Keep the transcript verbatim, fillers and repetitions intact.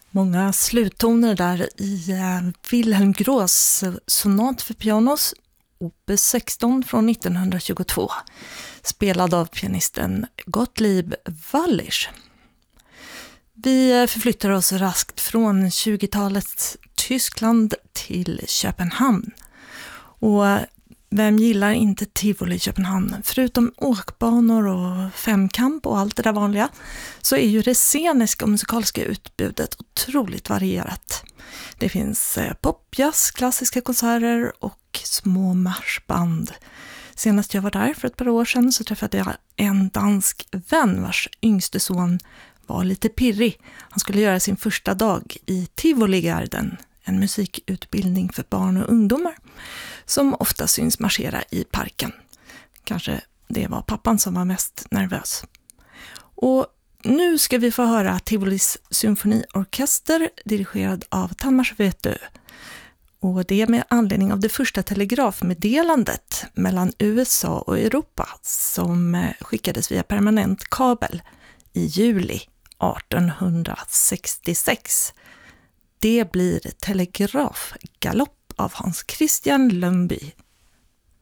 Många sluttoner där i eh, Wilhelm Grås sonat för pianos, opus sexton från nittonhundratjugotvå, spelad av pianisten Gottlieb Wallisch. Vi förflyttar oss raskt från tjugotalets Tyskland till Köpenhamn. Och vem gillar inte Tivoli i Köpenhamn? Förutom åkbanor och femkamp och allt det där vanliga så är ju det sceniska och musikaliska utbudet otroligt varierat. Det finns popjazz, klassiska konserter och små marschband. Senast jag var där för ett par år sedan så träffade jag en dansk vän vars yngste son var lite pirrig. Han skulle göra sin första dag i Tivoligarden, en musikutbildning för barn och ungdomar som ofta syns marschera i parken. Kanske det var pappan som var mest nervös. Och nu ska vi få höra Tivolis symfoniorkester dirigerad av Tamas Vetö. Och det är med anledning av det första telegrafmeddelandet mellan U S A och Europa som skickades via permanent kabel i juli artonhundrasextiosex. Det blir Telegrafgalopp av Hans Christian Lundby.